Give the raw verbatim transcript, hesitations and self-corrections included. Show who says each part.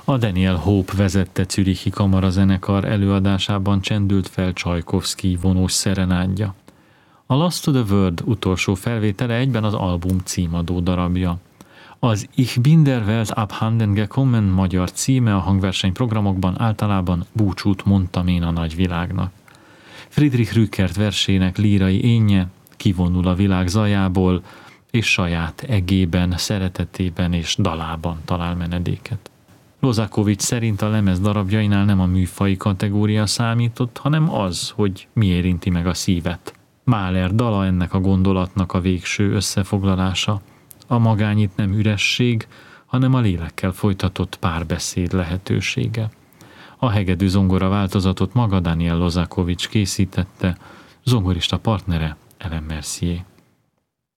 Speaker 1: A Daniel Hope vezette zürichi kamarazenekar előadásában csendült fel Csajkovszkij vonós szerenádja. A Lost to the World utolsó felvétele egyben az album címadó darabja. Az Ich bin der Welt abhanden gekommen magyar címe a hangversenyprogramokban általában búcsút mondtam én a nagyvilágnak. Friedrich Rückert versének lírai énje kivonul a világ zajából, és saját egében, szeretetében és dalában talál menedéket. Lozakovics szerint a lemez darabjainál nem a műfaji kategória számított, hanem az, hogy mi érinti meg a szívet. Mahler dala ennek a gondolatnak a végső összefoglalása. A magány itt nem üresség, hanem a lélekkel folytatott párbeszéd lehetősége. A hegedű zongora változatot maga Daniel Lozakovics készítette, zongorista partnere Ellen Mercier.